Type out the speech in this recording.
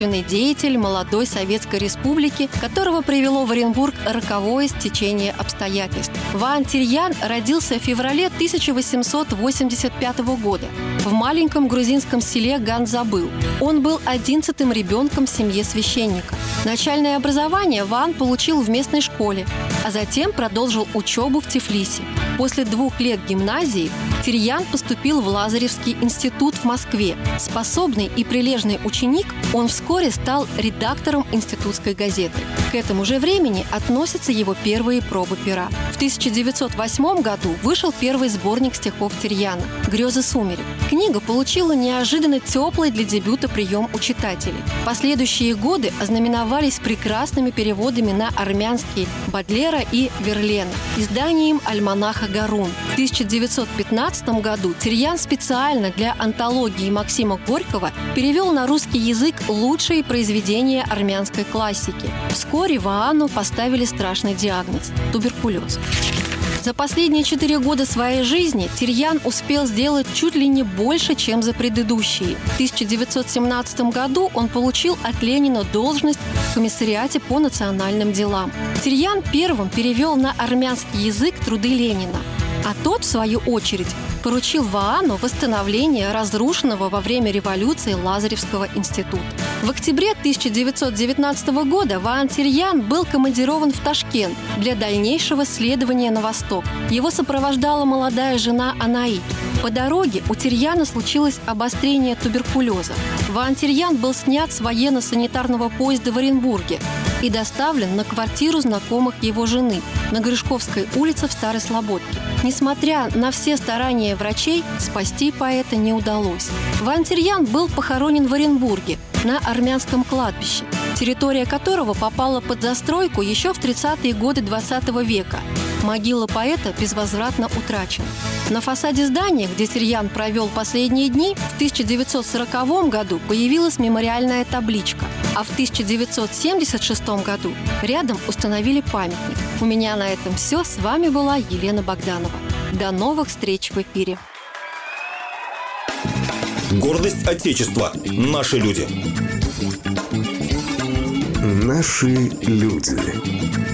общественный деятель молодой Советской Республики, которого привело в Оренбург роковое стечение обстоятельств. Ваан Тирьян родился в феврале 1885 года в маленьком грузинском селе Ганзабыл. Он был 11-м ребенком в семье священника. Начальное образование Ваан получил в местной школе, а затем продолжил учебу в Тифлисе. После 2 лет гимназии Тирьян поступил в Лазаревский институт в Москве. Способный и прилежный ученик, он вскоре стал редактором институтской газеты. К этому же времени относятся его первые пробы пера. В 1908 году вышел первый сборник стихов Тирьяна «Грезы сумерек». Книга получила неожиданно теплый для дебюта прием у читателей. Последующие годы ознаменовались прекрасными переводами на армянский Бодлера и Верлена, изданием альманаха «Гарун». В 1915 году Тирьян специально для антологии Максима Горького перевел на русский язык лучшие произведения армянской классики. Вскоре Ваану поставили страшный диагноз – туберкулез. За последние 4 года своей жизни Тирьян успел сделать чуть ли не больше, чем за предыдущие. В 1917 году он получил от Ленина должность в комиссариате по национальным делам. Тирьян первым перевел на армянский язык труды Ленина, а тот, в свою очередь, поручил Ваану восстановление разрушенного во время революции Лазаревского института. В октябре 1919 года Ваан Тирьян был командирован в Ташкент для дальнейшего следования на восток. Его сопровождала молодая жена Анаит. По дороге у Тирьяна случилось обострение туберкулеза. Ваан Тирьян был снят с военно-санитарного поезда в Оренбурге и доставлен на квартиру знакомых его жены на Гришковской улице в Старой Слободке. Несмотря на все старания врачей, спасти поэта не удалось. Ваан Тирьян был похоронен в Оренбурге на армянском кладбище, территория которого попала под застройку еще в 30-е годы XX века. Могила поэта безвозвратно утрачена. На фасаде здания, где Тирьян провел последние дни, в 1940 году появилась мемориальная табличка, а в 1976 году рядом установили памятник. У меня на этом все. С вами была Елена Богданова. До новых встреч в эфире. Гордость Отечества. Наши люди. Наши люди.